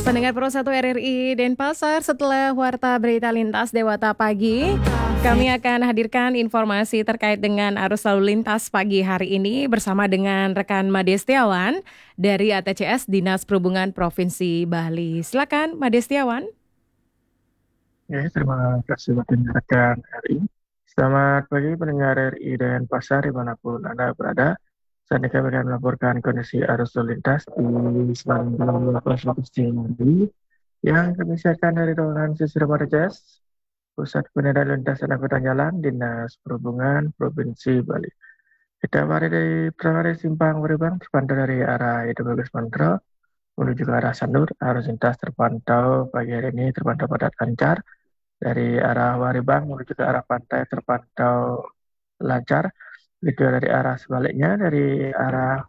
Pendengar Pro 1 RRI Denpasar, setelah Warta Berita Lintas Dewata Pagi, kami akan hadirkan informasi terkait dengan arus lalu lintas pagi hari ini bersama dengan rekan Made Setiawan dari ATCS Dinas Perhubungan Provinsi Bali. Silakan Made Setiawan. Ya, terima kasih rekan RI. Selamat pagi pendengar RI dan pasar dimanapun Anda berada. Saat ini kami akan melaporkan kondisi arus lalu lintas di Semarang Provinsi Bali yang kami siapkan dari ruangan Sisir Marjas, Pusat Pengendalian Lintas dan Angkutan Jalan, Dinas Perhubungan Provinsi Bali. Kita mulai dari pertama dari Simpang Waribang terpantau dari arah Itu Bagus Mantro menuju ke arah Sanur. Arus lintas terpantau pagi hari ini terpantau padat lancar. Dari arah Waribang menuju ke arah pantai terpantau lancar. Begitu dari arah sebaliknya, dari arah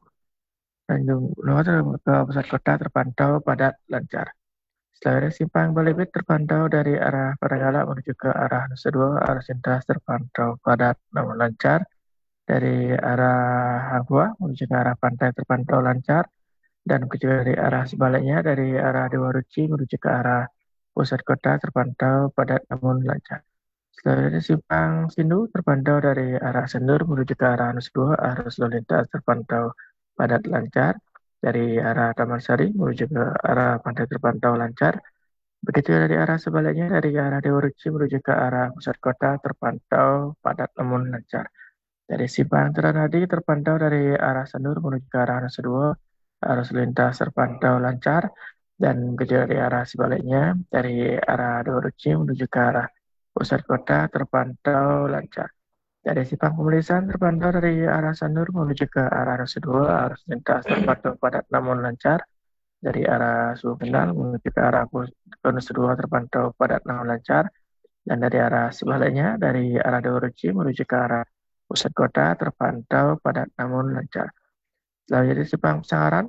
Tanjung Nusa ke pusat kota terpantau padat lancar. Setelah dari Simpang Balibit terpantau dari arah Padanggala menuju ke arah Nusa Dua, arus lintas terpantau padat namun lancar. Dari arah Hangtua menuju ke arah pantai terpantau lancar. Dan juga dari arah sebaliknya, dari arah Dewa Ruci menuju ke arah pusat kota terpantau padat namun lancar. Setelah dari Simpang Sindu terpantau dari arah Sendur menuju ke arah Nusa Dua, arus lalu lintas terpantau padat lancar. Dari arah Taman Sari menuju ke arah pantai terpantau lancar. Begitu dari arah sebaliknya, dari arah Dewa Ruci menuju ke arah pusat kota terpantau padat namun lancar. Dari Simpang Teranadi terpantau dari arah Sendur menuju ke arah Nusa Dua, arus lintas terpantau lancar. Dan begitu dari arah sebaliknya, dari arah Dewa Ruci menuju ke arah pusat kota terpantau lancar. Dari Simpang Pemelisan terpantau dari arah Sanur menuju ke arah Nusa Dua, arus lintas terpantau padat namun lancar. Dari arah Sumedang menuju ke arah Nusa Dua terpantau padat namun lancar. Dan dari arah sebaliknya, dari arah Dewa Ruci menuju ke arah pusat kota terpantau padat namun lancar. Selanjutnya Simpang Pesangaran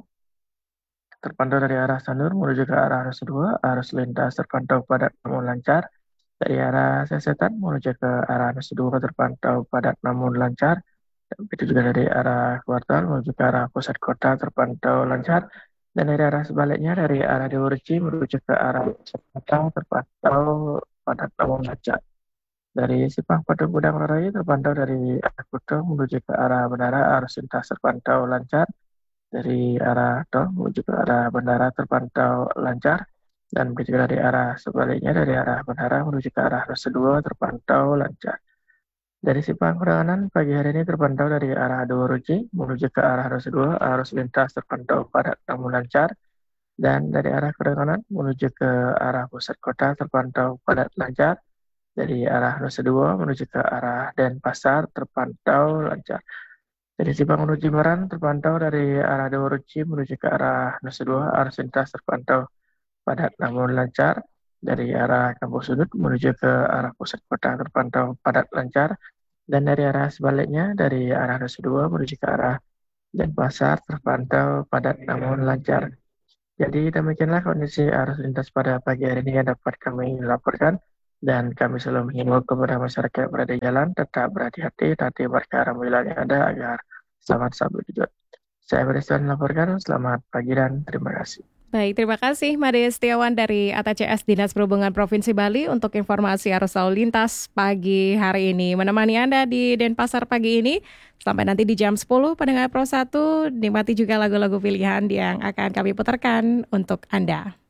terpantau dari arah Sanur menuju ke arah Nusa Dua, arus lintas terpantau padat namun lancar. Dari arah Sesetan menuju ke arah Nusa Dua terpantau padat namun lancar. Begitu juga dari arah Kuartal menuju ke arah pusat kota terpantau lancar. Dan dari arah sebaliknya, dari arah Dewa Ruci menuju ke arah pusat kota terpantau padat namun lancar. Dari Simpang Patung Gudang Raya terpantau dari arah Kuto menuju ke arah Bandara, arus lintas terpantau lancar. Dari arah Tol menuju ke arah Bandara terpantau lancar. Dan begitu dari arah sebaliknya, dari arah Bandara menuju ke arah Nusa Dua terpantau lancar. Dari Simpang Kudangan pagi hari ini terpantau dari arah Dewa Ruci menuju ke arah Nusa Dua, arus lintas terpantau padat namun lancar. Dan dari arah Kudangan menuju ke arah pusat kota terpantau padat lancar. Dari arah Nusa Dua menuju ke arah Denpasar terpantau lancar. Dari Simpang menuju Meran terpantau dari arah Dewa Ruci menuju ke arah Nusa Dua, arus lintas terpantau padat namun lancar. Dari arah Kampung Sudut menuju ke arah pusat kota terpantau padat lancar. Dan dari arah sebaliknya, dari arah Nusa Dua menuju ke arah Denpasar terpantau padat namun lancar. Jadi demikianlah kondisi arus lintas pada pagi hari ini yang dapat kami laporkan. Dan kami selalu mengimbau kepada masyarakat yang berada di jalan tetap berhati-hati, nanti berkara wilayah yang ada agar selamat sampai tujuan. Saya Beristiwan melaporkan, selamat pagi dan terima kasih. Baik, terima kasih Made Setiawan dari ATCS Dinas Perhubungan Provinsi Bali untuk informasi arus lalu lintas pagi hari ini. Menemani Anda di Denpasar pagi ini, sampai nanti di jam 10, pendengar Pro 1, nikmati juga lagu-lagu pilihan yang akan kami putarkan untuk Anda.